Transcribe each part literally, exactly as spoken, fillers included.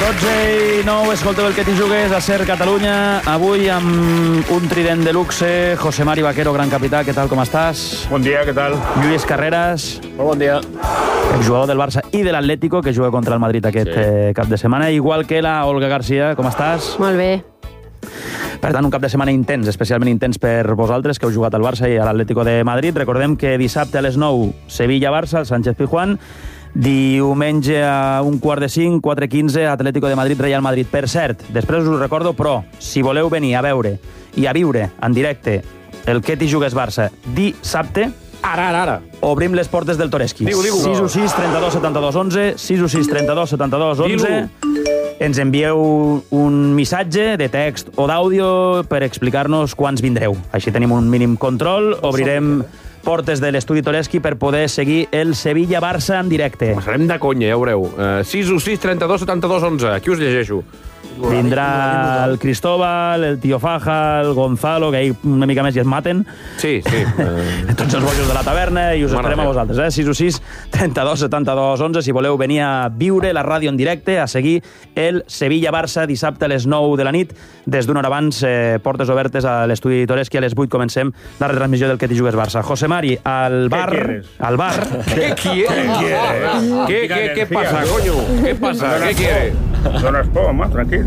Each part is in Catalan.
dotze i nou, escolteu el que t'hi jugues a Ser Catalunya. Avui amb un trident de luxe, José Mari Vaquero, gran capità, què tal, com estàs? Bon dia, què tal? Lluís Carreras. Molt bon dia. El jugador del Barça i de l'Atlético, que juga contra el Madrid aquest sí. eh, cap de setmana. Igual que la Olga García, com estàs? Molt bé. Per tant, un cap de setmana intens, especialment intens per vosaltres, que heu jugat al Barça i a l'Atlético de Madrid. Recordem que dissabte a les nou, Sevilla-Barça, al Sánchez-Pizjuán. Diumenge a un quart de cinc, quatre quinze, Atlético de Madrid, Real Madrid. Per cert, després us ho recordo, però si voleu venir a veure i a viure en directe el que t'hi jugues Barça dissabte, Ara, ara, ara. obrim les portes del Toreski. Diu, diu. sis u sis, trenta-dos, setanta-dos, onze, sis u sis, trenta-dos, setanta-dos, onze. Ens envieu un missatge de text o d'àudio per explicar-nos quants vindreu. Així tenim un mínim control. Obrirem portes de l'estudi Toreski per poder seguir el Sevilla-Barça en directe. Passarem de conya, ja veureu. Uh, sis u sis, trenta-dos, setanta-dos, onze. Aquí us llegeixo. Vindrà el Cristóbal, el Tio Faja, el Gonzalo, que ahir una mica més i es maten. Sí, sí. Uh... Tots els bojos de la taverna, i us esperem a vosaltres. Eh? sis u sis, trenta-dos, setanta-dos, onze, si voleu venir a viure la ràdio en directe, a seguir el Sevilla-Barça dissabte a les nou de la nit. Des d'una hora abans, eh, portes obertes a l'estudi Toreski. A les vuit comencem la retransmissió del que t'hi jugues Barça. José Mari, al bar... Al bar... ¿Qué quiere? ¿Qué, qué, qué pasa, coño? ¿Qué pasa? ¿Qué quiere? No nos puedo más, tranquilo.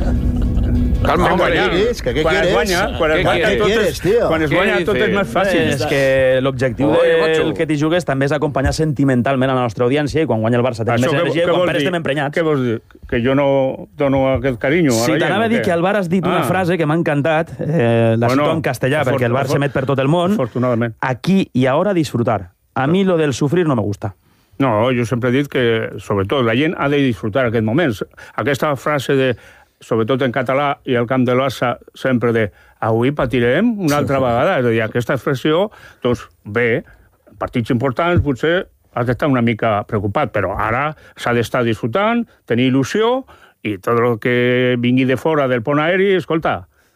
Calma, Home, ja. ¿Qué quan quieres? Es guanya, quan es guanya, tot, quieres, és, quan es guanya tot és més fàcil. És que l'objectiu del que t'hi jugues també és acompanyar sentimentalment a la nostra audiència, i quan guanya el Barça tenim més energia i quan perd estem emprenyats. Què vols dir? Que jo no dono aquest carinyo? Sí, t'anava a dir que al bar has dit una frase que m'ha encantat, eh, la cito en castellà, perquè el bar s'emet per tot el món. Afortunadament. Aquí y ahora disfrutar. A mi lo del sufrir no me gusta. No, jo sempre he dit que, sobretot, la gent ha de disfrutar aquests moments. Aquesta frase de, sobretot en català i al camp del Barça, sempre de avui patirem una altra vegada. És a dir, aquesta expressió, doncs, bé, partits importants potser has d'estar una mica preocupat, però ara s'ha d'estar disfrutant, tenir il·lusió, i tot el que vingui de fora del pont aeri, escolta,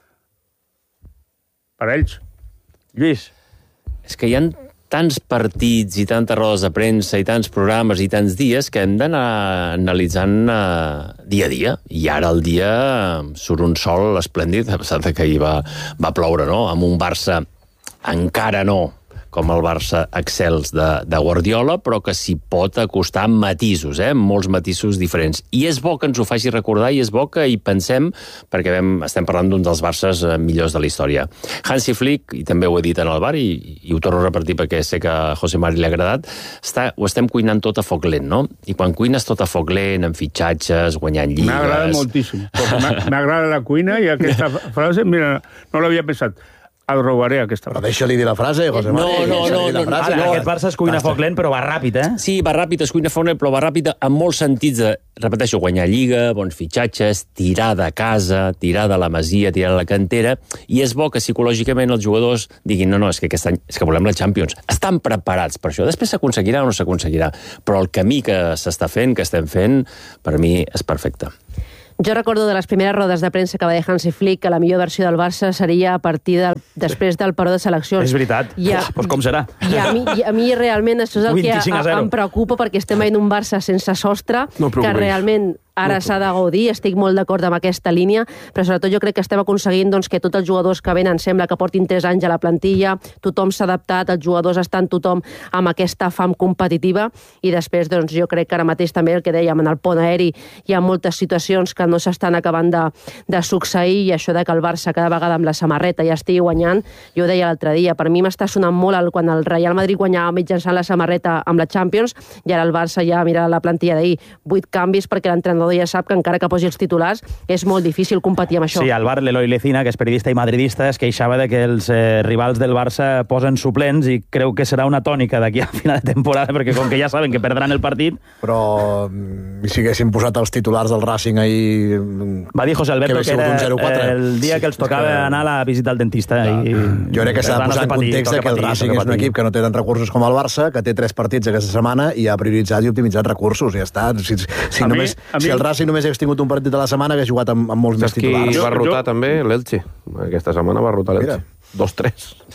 per a ells. Lluís. És que hi ha tants partits i tantes rodes de premsa i tants programes i tants dies que hem d'anar analitzant uh, dia a dia. I ara el dia surt un sol esplèndid, a pesar que ahir va, va ploure, no? Amb un Barça encara no com el Barça excels de, de Guardiola, però que s'hi pot acostar amb matisos, eh? molts matisos diferents. I és bo que ens ho faci recordar, i és bo que hi pensem, perquè vam, estem parlant d'un dels Barças millors de la història. Hansi Flick, i també ho he dit en el bar, i, i ho torno a repetir perquè sé que a José Mari li ha agradat, està, ho estem cuinant tot a foc lent, no? I quan cuines tot a foc lent, amb fitxatges, guanyant lligues... M'agrada moltíssim. M'agrada la cuina, i aquesta frase, mira, no l'havia pensat. El robaré, aquesta frase. Però deixa-li dir la frase, José Mari. No, no, no. no, no. Ara, no, aquest Barça es cuina a foc lent, però va ràpid, eh? Sí, va ràpid, es cuina a foc lent, però va ràpid en molts sentits de, repeteixo, guanyar lliga, bons fitxatges, tirar de casa, tirar de la masia, tirar de la cantera, i és bo que psicològicament els jugadors diguin no, no, és que aquest any és que volem la Champions. Estan preparats per això. Després s'aconseguirà o no s'aconseguirà, però el camí que s'està fent, que estem fent, per mi és perfecte. Jo recordo de les primeres rodes de premsa que va dir Hansi Flick que la millor versió del Barça seria a partir del, després del paró de seleccions. És veritat. Ja, Uf, doncs com serà? I a, mi, I a mi realment això és el que a, em preocupa, perquè estem veient un Barça sense sostre, no que realment ara s'ha de gaudir, estic molt d'acord amb aquesta línia, però sobretot jo crec que estem aconseguint doncs, que tots els jugadors que venen sembla que portin tres anys a la plantilla, tothom s'ha adaptat, els jugadors estan tothom amb aquesta fam competitiva, i després doncs, jo crec que ara mateix també el que dèiem en el pont aeri hi ha moltes situacions que no s'estan acabant de, de succeir, i això de que el Barça cada vegada amb la samarreta ja estigui guanyant, jo ho deia l'altre dia, per mi m'està sonant molt el, quan el Real Madrid guanyava mitjançant la samarreta amb la Champions, i ara el Barça ja mira la plantilla d'ahir, vuit canvis perquè l'entrenador ja sap que encara que posi els titulars és molt difícil competir amb això. Sí, al bar l'Eloi Lecina, que és periodista i madridista, es queixava de que els eh, rivals del Barça posen suplents, i creu que serà una tònica d'aquí a final de temporada, perquè com que ja saben que perdran el partit... Però si haguessin posat els titulars del Racing ahir... Va dir José Alberto que, que era el dia que els tocava que... anar a la visita al dentista. Ja. I... Jo crec que s'ha de posar en context que el Racing és un equip que no té tants recursos com el Barça, que té tres partits aquesta setmana i ha prioritzat i optimitzat recursos, i ja està. Si, si, només, mi, si el Racing només hagués tingut un partit a la setmana, hagués jugat amb, amb molts més titulars. Qui va rotar jo, també l'Elche. Aquesta setmana va rotar l'Elche. Dos, tres. Sí,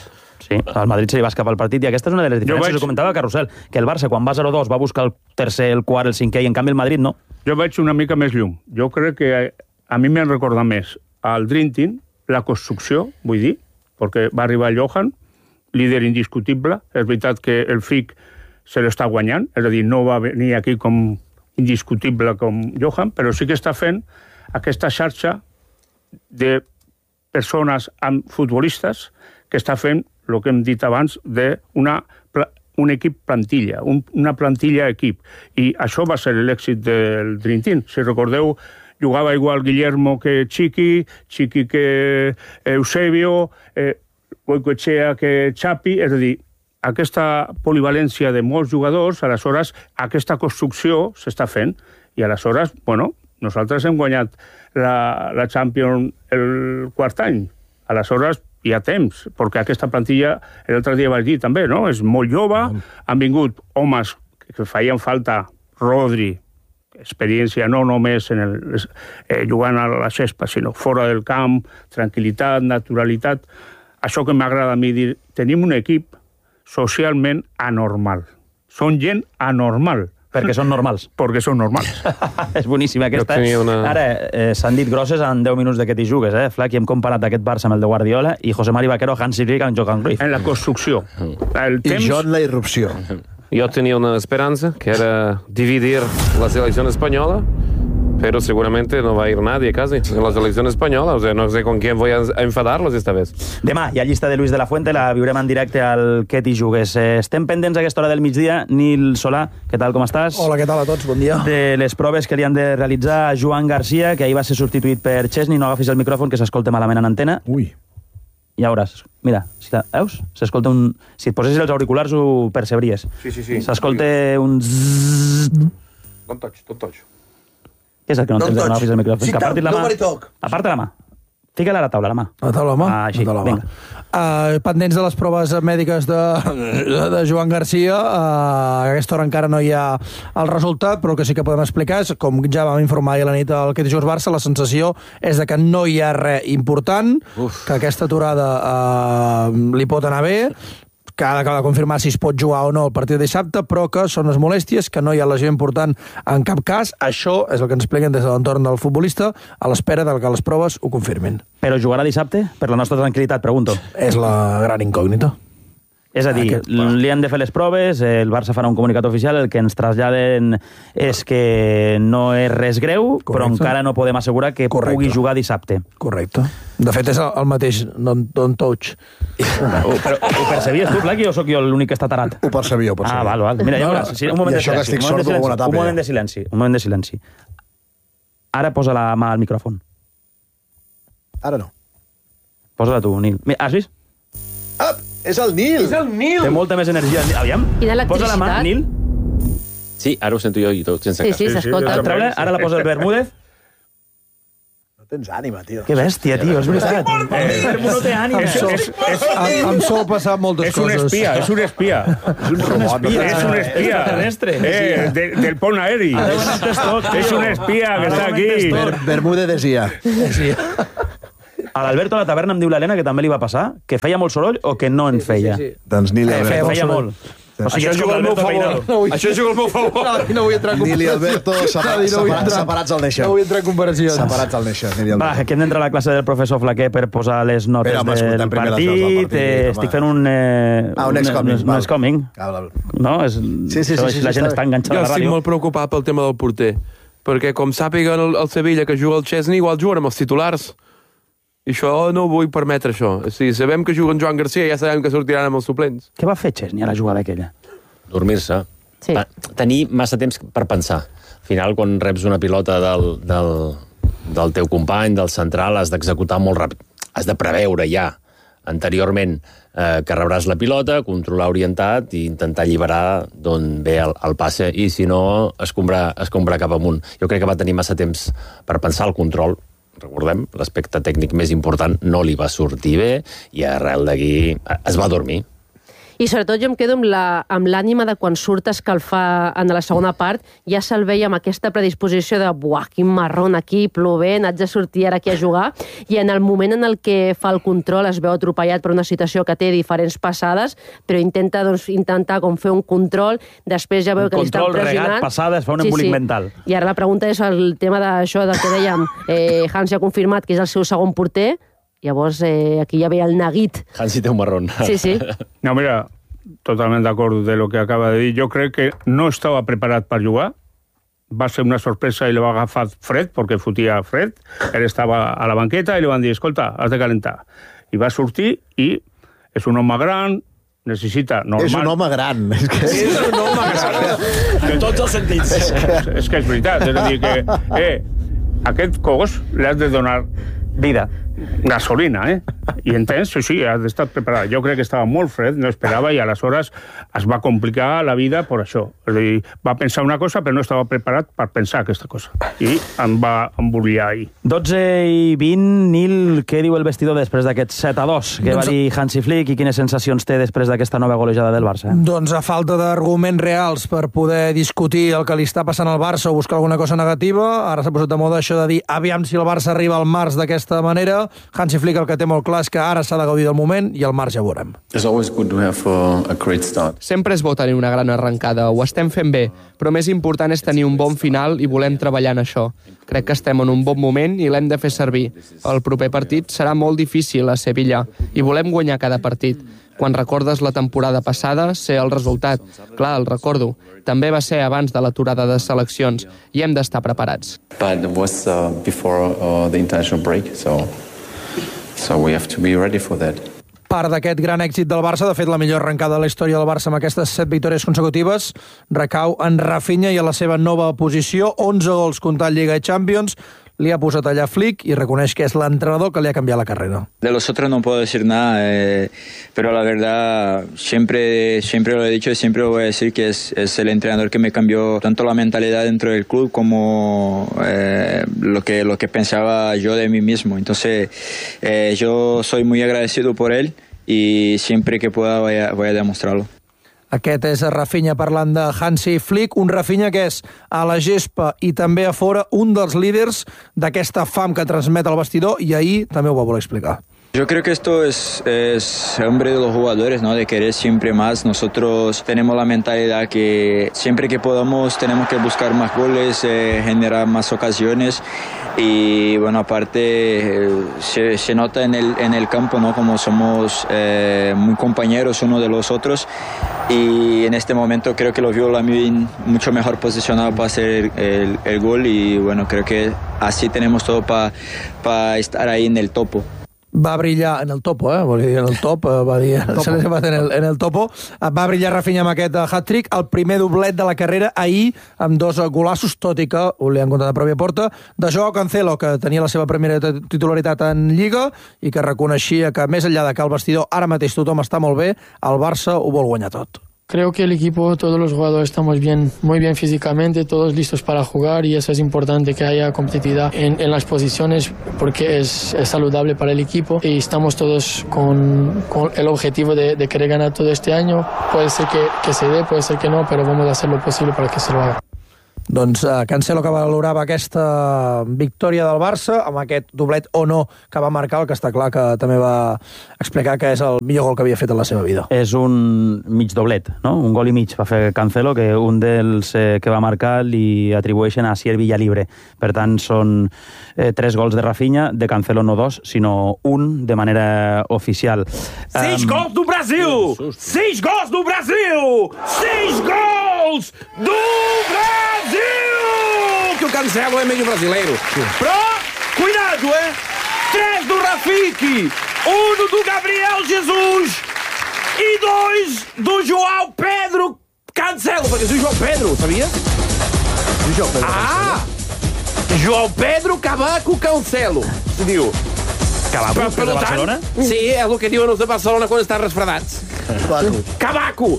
Sí, al Madrid se li va escapar el partit, i aquesta és una de les diferències, ho comentava Carrusel, que el Barça, quan va zero dos, va buscar el tercer, el quart, el cinquè, i en canvi el Madrid no. Jo vaig una mica més llum. Jo crec que a mi m'han recordat més al Dream Team, la construcció, vull dir, perquè va arribar Johan, líder indiscutible. És veritat que el F I C se l'està guanyant, és a dir, no va venir aquí com indiscutible com Johan, però sí que està fent aquesta xarxa de persones amb futbolistes que està fent el que hem dit abans d'una un equip plantilla, un, una plantilla equip. I això va ser l'èxit del Dream Team. Si recordeu, jugava igual Guillermo que Chiqui, Chiqui que Eusebio, eh, Goicoechea que Xapi, és a dir, aquesta polivalència de molts jugadors, aleshores aquesta construcció s'està fent, i aleshores, bueno, nosaltres hem guanyat la, la Champions el quart any. Aleshores, hi ha temps, perquè aquesta plantilla, l'altre dia vaig dir també, no? És molt jove, han vingut homes que feien falta, Rodri, experiència no només en el, eh, jugant a la xespa, sinó fora del camp, tranquil·litat, naturalitat. Això que m'agrada a mi dir, tenim un equip socialment anormal. Són gent anormal. Perquè són normals. Perquè són normals. És boníssima aquesta. Una... Ara, eh, s'han dit grosses en deu minuts de que t'hi jugues, eh? Flac, i hem comparat aquest Barça amb el de Guardiola i José Mari Vaquero, Hansi Flick amb Johan Cruyff. En la construcció. El temps... I jo en la irrupció. Yo tenía una esperanza, que era dividir la selección española, pero seguramente no va a ir nadie casi en la selección española. O sea, no sé con quién voy a enfadarlos esta vez. Demà hi ha llista de Luis de la Fuente, la viurem en directe al Que t'hi jugues. Estem pendents a aquesta hora del migdia. Nil Solà, què tal, com estàs? Hola, què tal a tots? Bon dia. De les proves que li han de realitzar a Joan Garcia, que ahir va ser substituït per Chesney. No agafis el micròfon, que s'escolta malament en antena. Ui. Ja veuràs. Mira, si la, veus? S'escolta un... Si et posessis els auriculars ho percebries. Sí, sí, sí. S'escolta un zzz. Don't touch, don't touch. Què és el que no, no tens de agafis el micròfon? Si aparti la no mà. Aparta la mà. Fica-la a la taula, la mà. A la taula, la mà? Ah, així, la mà. vinga. Uh, pendents de les proves mèdiques de, de, de Joan Garcia, uh, a aquesta hora encara no hi ha el resultat, però el que sí que podem explicar és, com ja vam informar ahir a la nit al Que t'hi jugues Barça, la sensació és de que no hi ha res important, Uf. que aquesta aturada uh, li pot anar bé, que ha d'acabar de confirmar si es pot jugar o no el partit de dissabte, però que són les molèsties, que no hi ha lesió important en cap cas. Això és el que ens expliquen des de l'entorn del futbolista, a l'espera de que les proves ho confirmin. Però jugarà dissabte? Per la nostra tranquil·litat, pregunto. És la gran incògnita. És a dir, Aquest, li han de fer les proves, el Barça farà un comunicat oficial, el que ens traslladen és que no és res greu, Correcte. Però encara no podem assegurar que Correcte. Pugui jugar dissabte. Correcte. De fet, és el mateix, don't, don't touch. Ho, però, ho percebies tu, Plaqui, o sóc jo l'únic que està tarat? Ho percebia, ho percebia. Ah, val, val. Mira, ja veuràs. Sí, un moment de silenci. Un moment de silenci. Un moment de silenci. Un moment de silenci. Ara posa la mà al micròfon. Ara no. Posa-la tu, Nil. Mira, has vist? Ah, és el Nil! És el Nil! Té molta més energia. Aviam, posa la mà, Nil. Sí, ara ho sento jo i tot, sense sí, cap. sí, s'escolta. Sí, sí, ara la posa el Bermúdez. No tens ànima, tio. Que bèstia, tio, és veritat. El Bermú no té ànima. Em sol, em sol passar moltes és coses. És un espia, és un espia. És un robot. És un espia. Terrestre. Eh, de, del pont aeri. És un espia que està aquí. Ber Bermúdez desia. A l'Alberto a la taverna em diu l'Helena que també li va passar, que feia molt soroll o que no en feia. Sí, sí, sí. Doncs Nil i Eh, feia, Alberto. feia molt. O sigui, Això és com juga al meu l'Alberto favor. Peinado. Això juga al meu favor. No, no vull entrar en Nil i Alberto separa, No, no vull separa, entrar. separats al Nation. No vull entrar en comparacions. Separats al Nation, Nil i Va, Alberto. que hem d'entrar a la classe del professor Flaquer per posar les notes Espera, home, del escoltem primer les partit. notes del partit, Eh, home. estic fent un... Eh, Ah, un next coming, Un val. next coming. Ah, val. No? És, Sí, sí, sí, sí, la sí, gent està està enganxada Jo a la estic ràdio. molt preocupat pel tema del porter, perquè com sàpiguen el, el Sevilla que juga el Chesney, igual juguen amb els titulars. I això no ho vull permetre, això. O sigui, sabem que juguen Joan Garcia, ja sabem que sortiran amb els suplents. Què va fer Chesney a la jugada aquella? Dormir-se. Sí. Ta- Tenir massa temps per pensar. Al final, quan reps una pilota del, del, del teu company, del central, has d'executar molt ràpid. Has de preveure ja, anteriorment, eh, que rebràs la pilota, controlar orientat i intentar alliberar d'on ve el, el passe, i si no, escombrar, escombrar cap amunt. Jo crec que va tenir massa temps per pensar el control. Recordem, l'aspecte tècnic més important no li va sortir bé i arrel d'aquí es va dormir. I sobretot jo em quedo amb la- amb l'ànima de quan surt a escalfar en la segona part, ja se'l veia amb aquesta predisposició de buah, quin marrón aquí, plovent, haig de sortir ara aquí a jugar, i en el moment en el que fa el control es veu atropellat per una situació que té diferents passades, però intenta doncs, intentar com fer un control, després ja veu que li estan Control, pressionant. regat, passades, fa un embolic mental. I ara la pregunta és el tema d'això del que dèiem, eh, Hansi ha confirmat que és el seu segon porter, llavors eh, aquí ja ve el neguit. Hansi té un marrón. Sí, sí. No, mira, totalment d'acord de lo que acaba de dir. Jo crec que no estava preparat per jugar. Va ser una sorpresa i li va agafar fred, perquè fotia fred. Ell estava a la banqueta i li van dir, escolta, has de calentar. I va sortir i és un home gran, necessita normal... És un home gran. És, que... És un home gran. En tots els sentits. És, és que és veritat. És a dir que, eh, aquest cos l'has de donar Vida. gasolina, eh? I entens? Sí, sí, has d'estar preparat. Jo crec que estava molt fred, no esperava, i aleshores es va complicar la vida per això. És a dir, va pensar una cosa, però no estava preparat per pensar aquesta cosa. I em va emboliar ahir. dotze i vint, Nil, què diu el vestidor després d'aquest set a dos? Què va dir Hansi Flick i quines sensacions té després d'aquesta nova golejada del Barça? Doncs a falta d'arguments reals per poder discutir el que li està passant al Barça o buscar alguna cosa negativa, ara s'ha posat de moda això de dir aviam si el Barça arriba al març d'aquesta manera. Hansi Flick el que té molt clar és que ara s'ha de gaudir del moment i al març ja ho veurem. It's always good to have a, a great start. Sempre és bo tenir una gran arrencada, ho estem fent bé, però més important és tenir un bon final i volem treballar en això. Crec que estem en un bon moment i l'hem de fer servir. El proper partit serà molt difícil a Sevilla i volem guanyar cada partit. Quan recordes la temporada passada, sé el resultat. Clar, el recordo. També va ser abans de l'aturada de seleccions i hem d'estar preparats. But it was uh, before uh, the international break, so so we have to be ready for that. Part d'aquest gran èxit del Barça, de fet la millor arrencada de la història del Barça amb aquestes set victòries consecutives, recau en Rafinha i a la seva nova posició, onze gols comptant Lliga i Champions, li ha posat allà Flick i reconeix que és l'entrenador que li ha canviat la carrera. De los otros no puedo decir nada, eh, pero la verdad siempre, siempre lo he dicho y siempre lo voy a decir que es, es el entrenador que me cambió tanto la mentalidad dentro del club como eh, lo, que, lo que pensaba yo de mí mismo. Entonces eh, yo soy muy agradecido por él y siempre que pueda voy a, voy a demostrarlo. Aquest és Rafinha parlant de Hansi Flick, un Rafinha que és a la gespa i també a fora un dels líders d'aquesta fam que transmet el vestidor i ahir també ho va voler explicar. Yo creo que esto es, es hambre de los jugadores, ¿no? De querer siempre más. Nosotros tenemos la mentalidad que siempre que podamos tenemos que buscar más goles, eh, generar más ocasiones y bueno, aparte eh, se, se nota en el, en el campo, ¿no? Como somos eh, muy compañeros uno de los otros y en este momento creo que lo vio Lamine mucho mejor posicionado para hacer el, el, el gol y bueno, creo que así tenemos todo para pa estar ahí en el topo. Va brillar en el topo, eh? Vol dir, en el top, va dir, se l'ha en el, en el topo. Va brillar Rafinha amb aquest hat-trick, el primer doblet de la carrera ahir, amb dos golassos, tot i que ho li han comptat a pròpia porta, de Joao Cancelo, que tenia la seva primera titularitat en Lliga i que reconeixia que més enllà de que al vestidor ara mateix tothom està molt bé, el Barça ho vol guanyar tot. Creo que el equipo, todos los jugadores estamos bien, muy bien físicamente, todos listos para jugar y eso es importante, que haya competitividad en, en las posiciones porque es, es saludable para el equipo y estamos todos con, con el objetivo de, de querer ganar todo este año. Puede ser que, que se dé, puede ser que no, pero vamos a hacer lo posible para que se lo haga. Doncs uh, Cancelo que valorava aquesta victòria del Barça amb aquest doblet o no que va marcar, el que està clar que també va explicar que és el millor gol que havia fet en la seva vida. És un mig doblet, no? Un gol i mig va fer Cancelo, que un dels eh, que va marcar li atribueixen a Asier Villalibre. Per tant, són eh, tres gols de Rafinha, de Cancelo no dos, sinó un de manera oficial. Seis um... gols do Brasil! Seis gols do Brasil! Seis gols do Brasil! Que o Cancelo é meio brasileiro. Pro, cuidado, é? Três do Rafiki, um do Gabriel Jesus e dois do João Pedro Cancelo. Porque soy João Pedro, sabia? João Pedro ah! João Pedro Cavaco Cancelo. Se diu. Cavaco, que és de Barcelona? Sí, és el que diuen els de Barcelona quan estan resfredats. Cavaco. Cavaco.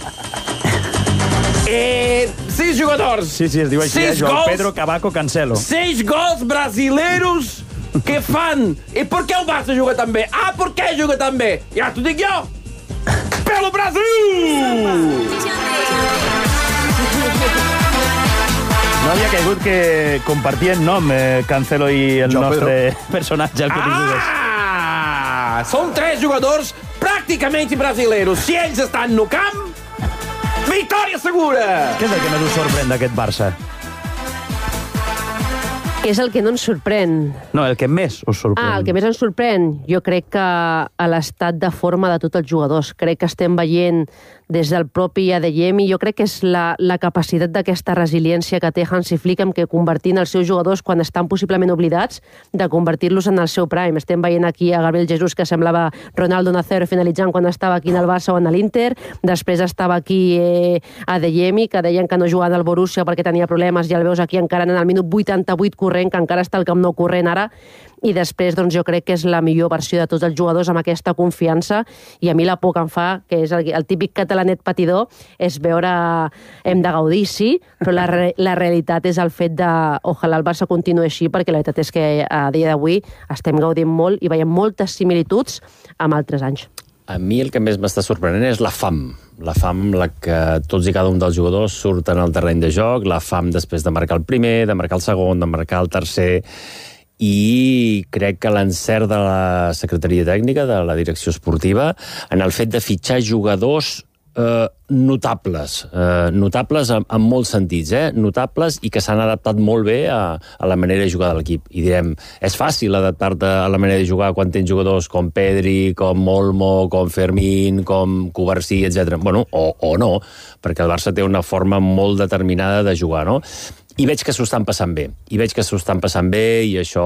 Eh, seis jogadores. Sí, sí, es diu així, eh? João Pedro Cavaco Cancelo. Seis gols brasileiros que fan. E por que o Barça juga tan bé? Ah, por que juga tan bé? Ja t'ho dic jo. pelo Brasil! No havia caigut que compartien nom, eh, Cancelo i el Jo, nostre personatge, el que digues. Ah! Són tres jugadors pràcticament brasileiros. Si ells estan no camp, victòria segura! Què és el que més us sorprèn d'aquest Barça? Què és el que no ens sorprèn? No, el que més us sorprèn. Ah, el que més ens sorprèn? Jo crec que a l'estat de forma de tots els jugadors. Crec que estem veient des del propi Adeyemi, jo crec que és la, la capacitat d'aquesta resiliència que té Hansi Flick amb que convertint els seus jugadors quan estan possiblement oblidats, de convertir-los en el seu prime. Estem veient aquí a Gabriel Jesús que semblava Ronaldo Nazario finalitzant quan estava aquí en el Barça o en l'Inter, després estava aquí eh, Adeyemi, que deien que no jugava al Borussia perquè tenia problemes, i el veus aquí encara en el minut vuitanta-vuit corrent, que encara està al Camp Nou corrent ara, i després doncs, jo crec que és la millor versió de tots els jugadors amb aquesta confiança, i a mi la por que em fa, que és el, el típic catalanet patidor, és veure... Hem de gaudir, sí, però la, re, la realitat és el fet de... Ojalà el Barça continuï així, perquè la veritat és que a dia d'avui estem gaudint molt i veiem moltes similituds amb altres anys. A mi el que més m'està sorprenent és la fam. La fam amb la que tots i cada un dels jugadors surten al terreny de joc, la fam després de marcar el primer, de marcar el segon, de marcar el tercer, i crec que l'encert de la Secretaria Tècnica, de la direcció esportiva, en el fet de fitxar jugadors eh, notables, eh, notables en, en molts sentits, eh? notables i que s'han adaptat molt bé a, a la manera de jugar de l'equip. I direm, és fàcil adaptar-te a la manera de jugar quan tens jugadors com Pedri, com Olmo, com Fermín, com Cubarsí, etcètera. Bueno, o, o no, perquè el Barça té una forma molt determinada de jugar, no? I veig que s'ho estan passant bé. I veig que s'ho estan passant bé i això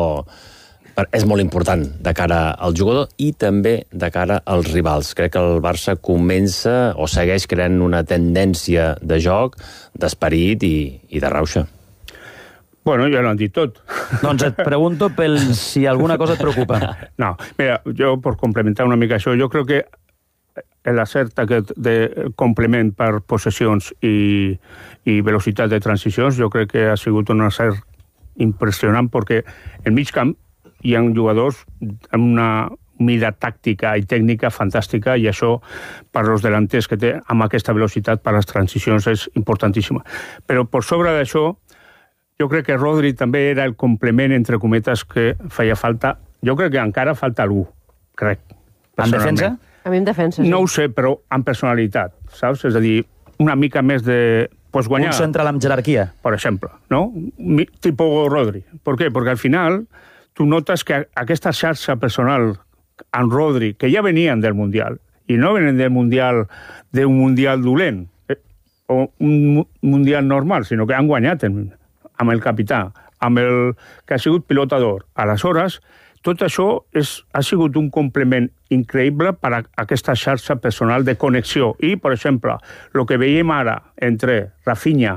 és molt important de cara al jugador i també de cara als rivals. Crec que el Barça comença o segueix creant una tendència de joc, d'esperit i, i de rauxa. Bueno, ja l'han dit tot. Doncs et pregunto pel si alguna cosa et preocupa. No, mira, jo per complementar una mica això, jo crec que l'acert aquest de complement per possessions i, i velocitat de transicions, jo crec que ha sigut un acert impressionant perquè en mig camp hi ha jugadors amb una mida tàctica i tècnica fantàstica i això per als delanters que té amb aquesta velocitat per les transicions és importantíssima. Però per sobre d'això jo crec que Rodri també era el complement entre cometes que feia falta. Jo crec que encara falta algú, crec. En defensa? A mi en defensa, sí. No ho sé, però amb personalitat, saps? És a dir, una mica més de... Pues guanyar. Un central amb jerarquia. Per exemple, no? Tipo Rodri. Per què? Perquè al final tu notes que aquesta xarxa personal amb Rodri, que ja venien del Mundial, i no venen del Mundial d'un Mundial dolent, eh, o un Mundial normal, sinó que han guanyat amb el capità, amb el que ha sigut pilotador. Aleshores, tot això és, ha sigut un complement increïble per a aquesta xarxa personal de connexió. I, per exemple, el que veiem ara entre Rafinha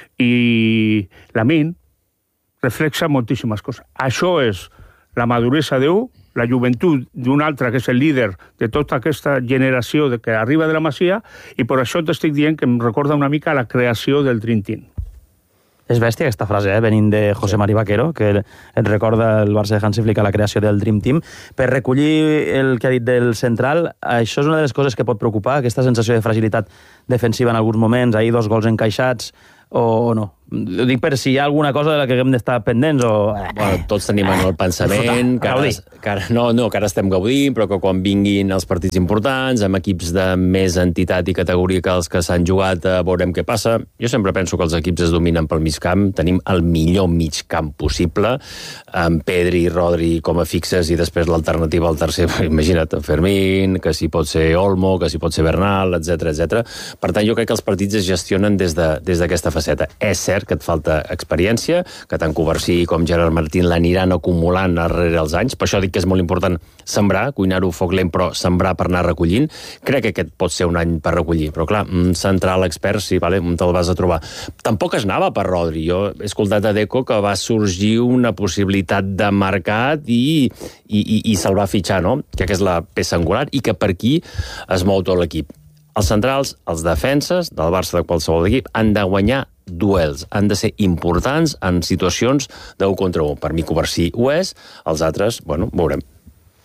i Lamine reflexa moltíssimes coses. Això és la maduresa d'un, la joventut d'un altre, que és el líder de tota aquesta generació que arriba de la Masia, i per això t'estic dient que em recorda una mica la creació del Dream Team. És bèstia aquesta frase, eh? venint de José Mari Vaquero, que et recorda el Barça de Hansi Flick a la creació del Dream Team. Per recollir el que ha dit del central, això és una de les coses que pot preocupar, aquesta sensació de fragilitat defensiva en alguns moments, ahir dos gols encaixats, o no? Ho dic per si hi ha alguna cosa de la que hem d'estar pendents o... Bueno, tots tenim en el pensament que ara, que ara, no, no, que ara estem gaudint, però que quan vinguin els partits importants, amb equips de més entitat i categoria que els que s'han jugat, eh, veurem què passa. Jo sempre penso que els equips es dominen pel mig camp, tenim el millor mig camp possible, amb Pedri i Rodri com a fixes i després l'alternativa al tercer, imagina't, Fermín, que si pot ser Olmo, que si pot ser Bernal, etcètera, etcètera. Per tant, jo crec que els partits es gestionen des de, des d'aquesta faceta. És cert que et falta experiència, que tant Cubarsí com Gerard Martín l'aniran acumulant darrere els anys. Per això dic que és molt important sembrar, cuinar-ho foc lent, però sembrar per anar recollint. Crec que aquest pot ser un any per recollir, però clar, un central expert, sí, vale, on te'l vas a trobar. Tampoc es anava per Rodri. Jo he escoltat a Deco que va sorgir una possibilitat de mercat i, i, i, i se'l va fitxar, no? Que és la peça angular i que per aquí es mou tot l'equip. Els centrals, els defenses del Barça de qualsevol equip han de guanyar duels, han de ser importants en situacions d'un contra un. Per mi Cubarsí ho és, els altres, bueno, veurem.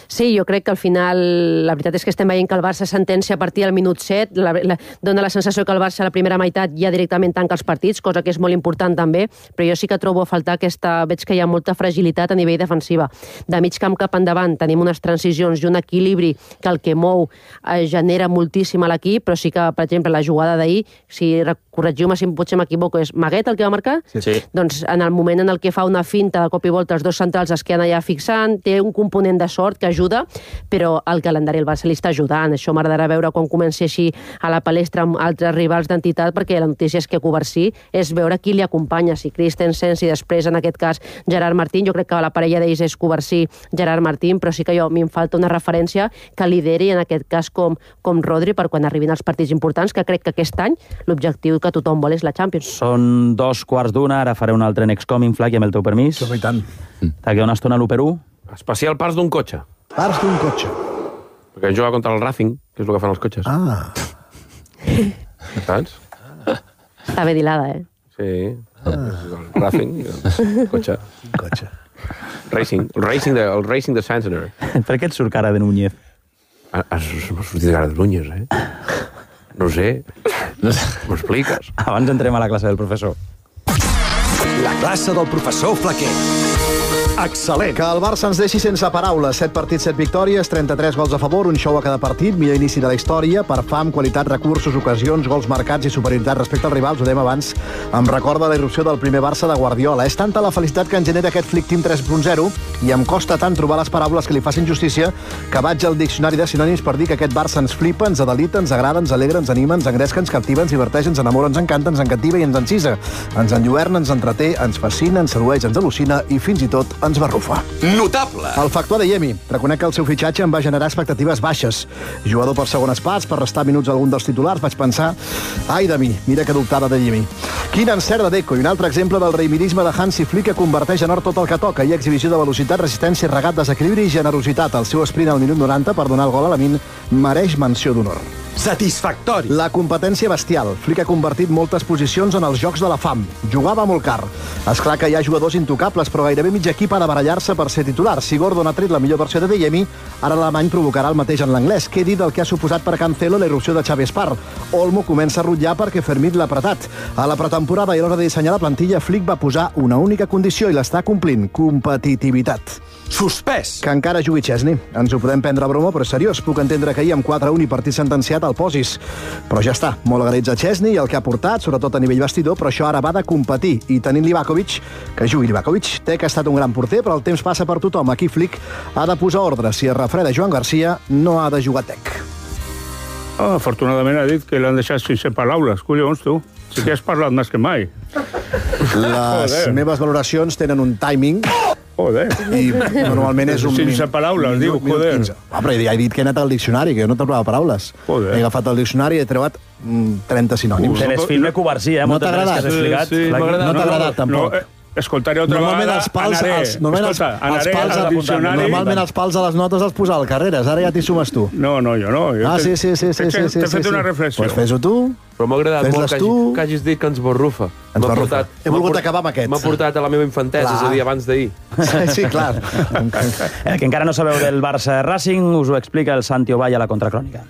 Sí, jo crec que al final la veritat és que estem veient que el Barça sentencia a partir del minut set, la, la, dona la sensació que el Barça a la primera meitat ja directament tanca els partits, cosa que és molt important també, però jo sí que trobo a faltar aquesta... Veig que hi ha molta fragilitat a nivell defensiva. De mig camp cap endavant tenim unes transicions i un equilibri que el que mou eh, genera moltíssim a l'equip, però sí que, per exemple, la jugada d'ahir, si corregiu-me si potser m'equivoco, és Maguet el que va marcar? Sí. sí. Doncs en el moment en el que fa una finta de cop i volta, els dos centrals es queden allà fixant, té un component de sort que ajuda, però el calendari el Barça li està ajudant. Això m'agradarà veure quan comenci així a la palestra amb altres rivals d'entitat, perquè la notícia és que Covarsí és veure qui li acompanya, si Christensen, si després, en aquest cas, Gerard Martín. Jo crec que la parella d'ells és Covarsí, Gerard Martín, però sí que jo m'hi falta una referència que lideri, en aquest cas, com, com Rodri, per quan arribin els partits importants, que crec que aquest any l'objectiu que tothom vol és la Champions. Són dos quarts d'una, ara faré un altre Next Coming Flag, i amb el teu permís. Sí, i tant. D'aquí una estona l'u per u. Especial parts d'un cotxe. Parts d'un cotxe. Perquè juga contra el Racing, que és el que fan els cotxes. Ah. Saps? Està ben hilada, eh? Sí. Ah. El Racing, el cotxe. Cotxe. Racing. El Racing de, el Racing de Santander. Per què et surt cara de Núñez? Has sortit de cara de Núñez, eh? No sé. M'ho expliques. Abans entrem a la classe del professor. La classe del professor Flaquer. Excel·lent. Que el Barça ens deixi sense paraules. set partits, set victòries, trenta-tres gols a favor, un show a cada partit, millor inici de la història, per fam, qualitat, recursos, ocasions, gols marcats i superioritat respecte als rivals. Ho dèiem abans, em recorda la irrupció del primer Barça de Guardiola. És tanta la felicitat que ens genera aquest Flick Team tres punt zero i em costa tant trobar les paraules que li facin justícia que vaig al diccionari de sinònims per dir que aquest Barça ens flipa, ens adelita, ens agrada, ens alegra, ens anima, ens engresca, ens captiva, ens diverteix, ens enamora, ens encanta, ens encativa i ens encisa. Ens enlluerna, ens entreté, ens fascina, ens sedueix, ens al·lucina i fins i tot ens barrufa. Notable. El factor Adeyemi. Reconec que el seu fitxatge em va generar expectatives baixes. Jugador per segones parts, per restar minuts a algun dels titulars, vaig pensar, ai de mi, mira que dubtada Adeyemi. Quin encert de Deco i un altre exemple del reimirisme de Hansi Flick que converteix en or tot el que toca i exhibició de velocitat, resistència, regat, desequilibri i generositat. El seu sprint al minut noranta per donar el gol a la Min mereix menció d'honor. Satisfactori. La competència bestial. Flick ha convertit moltes posicions en els jocs de la fam. Jugava molt car. És clar que hi ha jugadors intocables, però gairebé mig equip ha de barallar-se per ser titular. Si Gordon ha tret la millor versió de Adeyemi, ara l'alemany provocarà el mateix en l'anglès. Què dir del que ha suposat per Cancelo la irrupció de Xavi Espar? Olmo comença a rutllar perquè Fermín l'ha apretat. A la pretemporada i a l'hora de dissenyar la plantilla, Flick va posar una única condició i l'està complint: competitivitat. Suspès. Que encara jugui Chesney. Ens ho podem prendre a broma, però és seriós. Puc entendre que ahir amb quatre a un i partit sentenciat el posis. Però ja està. Molt agraïts a Chesney i el que ha portat, sobretot a nivell vestidor, però això ara va de competir. I tenint Livakovic, que jugui Livakovic. Tec ha estat un gran porter, però el temps passa per tothom. Aquí Flick ha de posar ordre. Si es refreda Joan Garcia, no ha de jugar Tec. Oh, afortunadament ha dit que l'han deixat sense paraules. Collons, tu. Sí que has parlat més que mai. Les Joder. meves valoracions tenen un timing... Joder. I normalment és un... Sense paraules, diu, joder. Ah, però ja he dit que he anat al diccionari, que jo no trobava paraules. Joder. He agafat el diccionari i he trobat mm, trenta sinònims. Te l'esfilme Covarsí, eh? No t'ha agradat? Sí, sí, no t'ha agradat, tampoc. No, escoltaré otra vegada, els pals, anaré. Els, normalment Escolta, els, els anaré pals, al diccionari. Normalment els pals a les notes els posava al Carreras, ara ja t'hi sumes tu. No, no, jo no. Jo ah, te, sí, sí, sí. sí, sí, sí T'he fet sí, una sí. reflexió. Pues fes-ho tu. Però m'ha agradat Fes-les molt que, tu. hagi, que hagis dit que ens barrufa. Ens barrufa. Portat, He volgut portat, acabar amb aquest. M'ha portat a la meva infantesa, Clar. és a dir, abans d'ahir. Sí, sí, clar. El que encara no sabeu del Barça Racing us ho explica el Santi Ovall a la Contracrònica.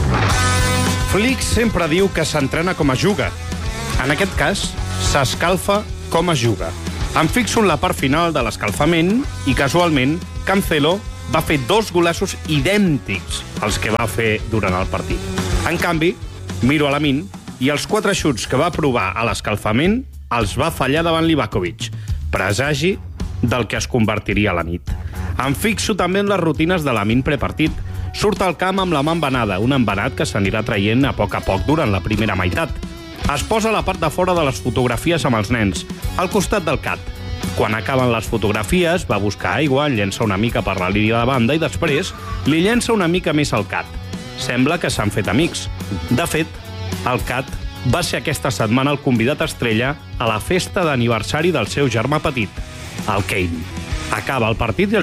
Flick sempre diu que s'entrena com es juga. En aquest cas, s'escalfa com es juga. Em fixo en la part final de l'escalfament i, casualment, Cancelo va fer dos golassos idèntics als que va fer durant el partit. En canvi, miro a Lamin i els quatre xuts que va provar a l'escalfament els va fallar davant Livakovic, presagi del que es convertiria a la nit. Em fixo també en les rutines de Lamin prepartit. Surt al camp amb la mà embenada, un embenat que s'anirà traient a poc a poc durant la primera meitat. Es posa a la part de fora de les fotografies amb els nens, al costat del cat. Quan acaben les fotografies, va buscar aigua, llença una mica per la línia de banda i després li llença una mica més al cat. Sembla que s'han fet amics. De fet, el cat va ser aquesta setmana el convidat estrella a la festa d'aniversari del seu germà petit, el Kane. Acaba el partit i